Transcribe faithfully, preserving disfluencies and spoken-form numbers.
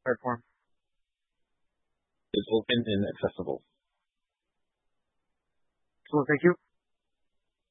platform? It's open and accessible. Cool. Thank you.